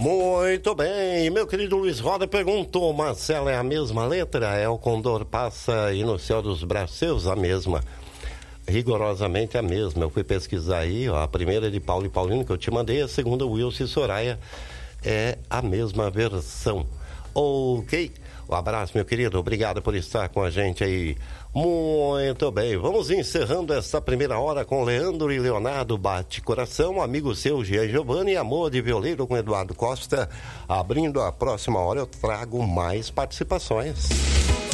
Muito bem, meu querido Luiz Roda perguntou, Marcelo, é a mesma letra? É o Condor Passa e no Céu dos Braços a mesma. Rigorosamente a mesma. Eu fui pesquisar aí, ó, a primeira é de Paulo e Paulino que eu te mandei, a segunda Wilson e Soraya é a mesma versão. Ok, um abraço, meu querido, obrigado por estar com a gente aí. Muito bem, vamos encerrando essa primeira hora com Leandro e Leonardo Bate Coração, amigo seu Jean Giovanni e Amor de Violeiro com Eduardo Costa. Abrindo a próxima hora eu trago mais participações.